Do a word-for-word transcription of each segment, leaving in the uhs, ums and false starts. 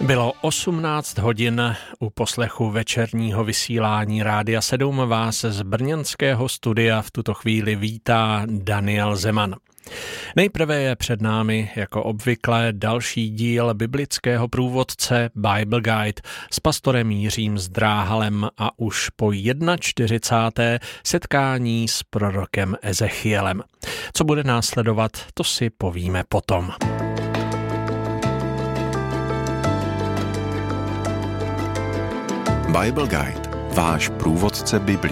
Bylo osmnáct hodin, u poslechu večerního vysílání Rádia sedm vás z brněnského studia v tuto chvíli vítá Daniel Zeman. Nejprve je před námi, jako obvykle, další díl biblického průvodce Bible Guide s pastorem Jiřím Zdráhalem a už po čtyřicáté první setkání s prorokem Ezechielem. Co bude následovat, to si povíme potom. Bible Guide, váš průvodce biblí.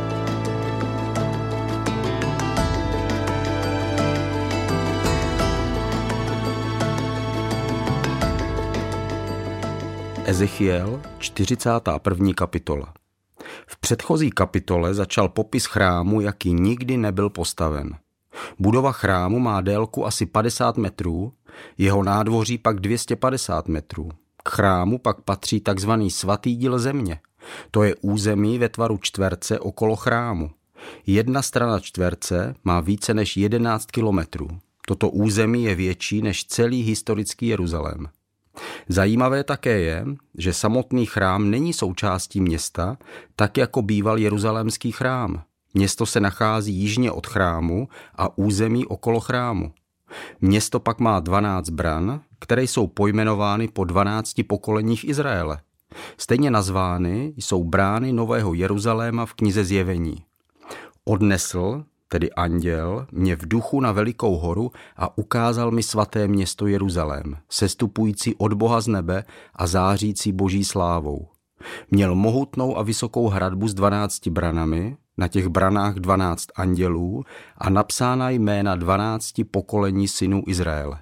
Ezechiel, čtyřicátá první kapitola. V předchozí kapitole začal popis chrámu, jaký nikdy nebyl postaven. Budova chrámu má délku asi padesát metrů, jeho nádvoří pak dvě stě padesát metrů. K chrámu pak patří takzvaný svatý díl země. To je území ve tvaru čtverce okolo chrámu. Jedna strana čtverce má více než jedenáct kilometrů. Toto území je větší než celý historický Jeruzalém. Zajímavé také je, že samotný chrám není součástí města, tak jako býval jeruzalémský chrám. Město se nachází jižně od chrámu a území okolo chrámu. Město pak má dvanáct bran, které jsou pojmenovány po dvanácti pokoleních Izraele. Stejně nazvány jsou brány Nového Jeruzaléma v knize Zjevení. Odnesl, tedy anděl, mě v duchu na velikou horu a ukázal mi svaté město Jeruzalém, sestupující od Boha z nebe a zářící boží slávou. Měl mohutnou a vysokou hradbu s dvanácti branami, na těch branách dvanáct andělů a napsána jména dvanácti pokolení synů Izraele.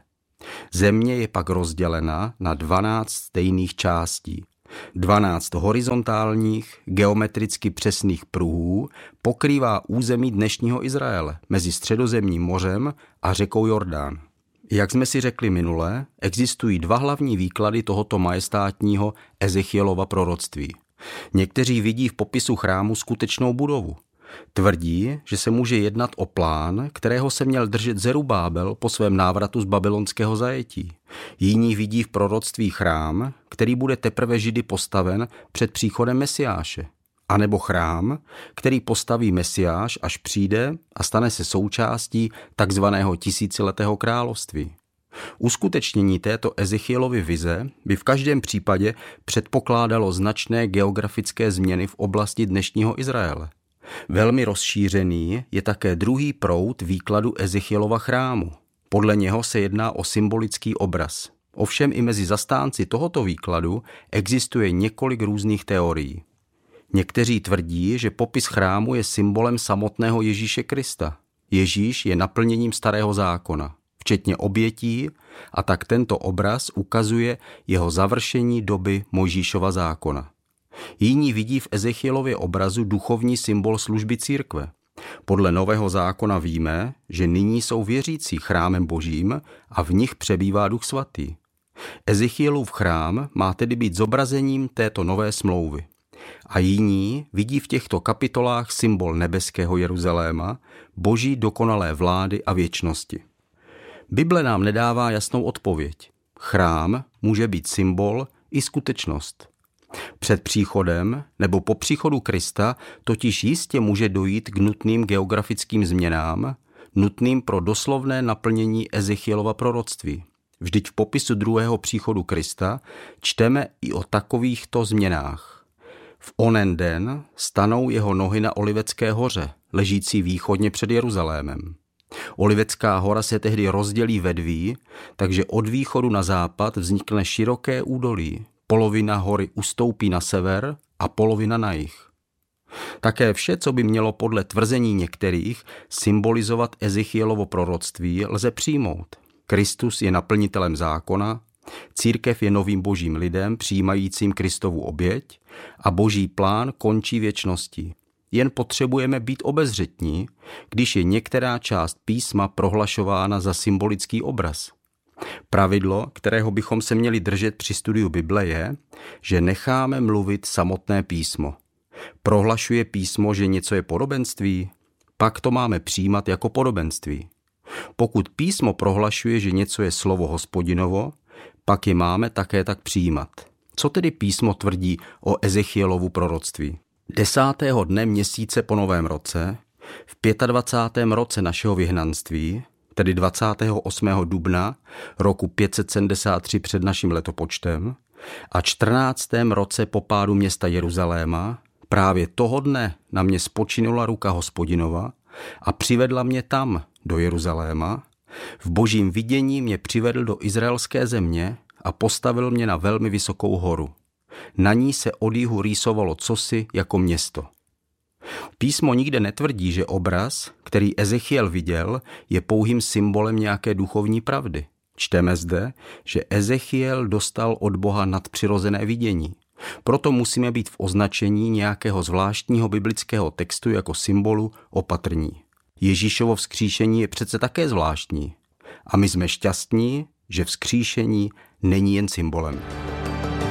Země je pak rozdělena na dvanáct stejných částí. Dvanáct horizontálních, geometricky přesných pruhů pokrývá území dnešního Izraele mezi Středozemním mořem a řekou Jordán. Jak jsme si řekli minule, existují dva hlavní výklady tohoto majestátního Ezechielova proroctví. Někteří vidí v popisu chrámu skutečnou budovu. Tvrdí, že se může jednat o plán, kterého se měl držet Zerubábel po svém návratu z babylonského zajetí. Jiní vidí v proroctví chrám, který bude teprve Židy postaven před příchodem Mesiáše. A nebo chrám, který postaví Mesiáš, až přijde a stane se součástí takzvaného tisíciletého království. Uskutečnění této Ezechielovy vize by v každém případě předpokládalo značné geografické změny v oblasti dnešního Izraele. Velmi rozšířený je také druhý proud výkladu Ezechielova chrámu. Podle něho se jedná o symbolický obraz. Ovšem i mezi zastánci tohoto výkladu existuje několik různých teorií. Někteří tvrdí, že popis chrámu je symbolem samotného Ježíše Krista. Ježíš je naplněním starého zákona, včetně obětí, a tak tento obraz ukazuje jeho završení doby Mojžíšova zákona. Jiní vidí v Ezechielově obrazu duchovní symbol služby církve. Podle Nového zákona víme, že nyní jsou věřící chrámem božím a v nich přebývá Duch svatý. Ezechielův chrám má tedy být zobrazením této nové smlouvy. A jiní vidí v těchto kapitolách symbol nebeského Jeruzaléma, boží dokonalé vlády a věčnosti. Bible nám nedává jasnou odpověď. Chrám může být symbol i skutečnost. Před příchodem nebo po příchodu Krista totiž jistě může dojít k nutným geografickým změnám, nutným pro doslovné naplnění Ezechielova proroctví. Vždyť v popisu druhého příchodu Krista čteme i o takovýchto změnách. V onen den stanou jeho nohy na Olivecké hoře, ležící východně před Jeruzalémem. Olivecká hora se tehdy rozdělí ve dví, takže od východu na západ vznikne široké údolí. Polovina hory ustoupí na sever a polovina na jih. Také vše, co by mělo podle tvrzení některých symbolizovat Ezechielovo proroctví, lze přijmout. Kristus je naplnitelem zákona, církev je novým božím lidem přijímajícím Kristovu oběť a boží plán končí věčností. Jen potřebujeme být obezřetní, když je některá část písma prohlašována za symbolický obraz. Pravidlo, kterého bychom se měli držet při studiu Bible, je, že necháme mluvit samotné písmo. Prohlašuje písmo, že něco je podobenství? Pak to máme přijímat jako podobenství. Pokud písmo prohlašuje, že něco je slovo Hospodinovo, pak je máme také tak přijímat. Co tedy písmo tvrdí o Ezechielovu proroctví? Desátého dne měsíce po novém roce, v dvacátém pátém roce našeho vyhnanství, tedy dvacátého osmého dubna roku pět set sedmdesát tři před naším letopočtem a čtrnáctém roce po pádu města Jeruzaléma, právě toho dne na mě spočinula ruka Hospodinova a přivedla mě tam, do Jeruzaléma. V božím vidění mě přivedl do izraelské země a postavil mě na velmi vysokou horu. Na ní se od jihu rýsovalo cosi jako město. Písmo nikde netvrdí, že obraz, který Ezechiel viděl, je pouhým symbolem nějaké duchovní pravdy. Čteme zde, že Ezechiel dostal od Boha nadpřirozené vidění. Proto musíme být v označení nějakého zvláštního biblického textu jako symbolu opatrní. Ježíšovo vzkříšení je přece také zvláštní. A my jsme šťastní, že vzkříšení není jen symbolem.